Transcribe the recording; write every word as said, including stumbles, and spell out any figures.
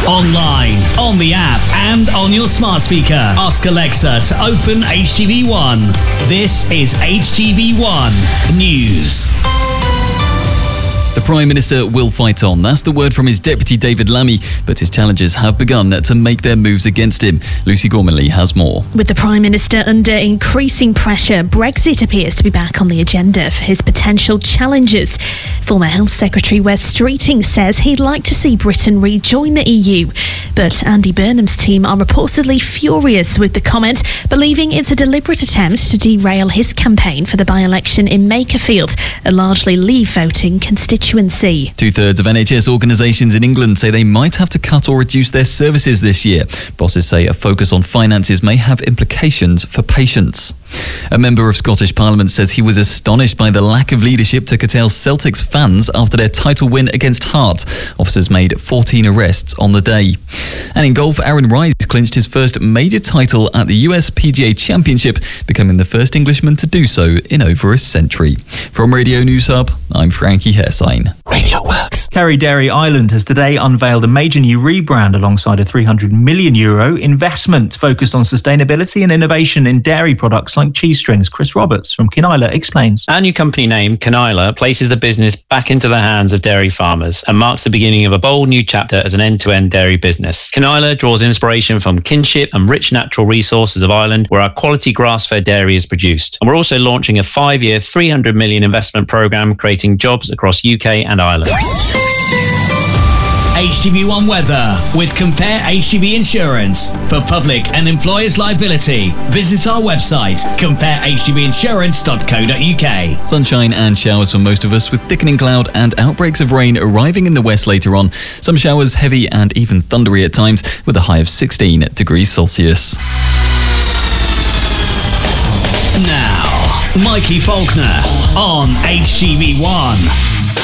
Online, on the app, and on your smart speaker. Ask Alexa to open H T V one. This is H T V one News. The Prime Minister will fight on. That's the word from his deputy David Lammy, but his challengers have begun to make their moves against him. Lucy Gormley has more. With the Prime Minister under increasing pressure, Brexit appears to be back on the agenda for his potential challengers. Former Health Secretary Wes Streeting says he'd like to see Britain rejoin the E U. But Andy Burnham's team are reportedly furious with the comment, believing it's a deliberate attempt to derail his campaign for the by-election in Makerfield, a largely Leave-voting constituency. Two-thirds of N H S organisations in England say they might have to cut or reduce their services this year. Bosses say a focus on finances may have implications for patients. A member of Scottish Parliament says he was astonished by the lack of leadership to curtail Celtic's fans after their title win against Hearts. Officers made fourteen arrests on the day. And in golf, Aaron Rise clinched his first major title at the U S P G A Championship, becoming the first Englishman to do so in over a century. From Radio News Hub, I'm Frankie Hersign. Radio Works. Kerry Dairy Ireland has today unveiled a major new rebrand alongside a three hundred million euro investment focused on sustainability and innovation in dairy products like cheese strings. Chris Roberts from Kinila explains. Our new company name, Kinila, places the business back into the hands of dairy farmers and marks the beginning of a bold new chapter as an end-to-end dairy business. Kinila draws inspiration from kinship and rich natural resources of Ireland, where our quality grass-fed dairy is produced. And we're also launching a five-year, three hundred million investment programme, creating jobs across U K and Ireland. H T V one weather with Compare H T V Insurance. For public and employers' liability, visit our website, compare h t v insurance dot co dot u k. Sunshine and showers for most of us, with thickening cloud and outbreaks of rain arriving in the west later on. Some showers heavy and even thundery at times, with a high of sixteen degrees Celsius. Now, Mikey Faulkner on H T V one.